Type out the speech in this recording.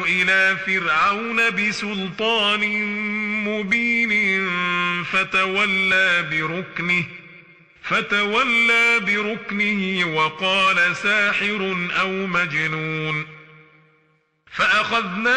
إلى فرعون بسلطان مبين فتولى بركنه وقال ساحر أو مجنون فأخذناه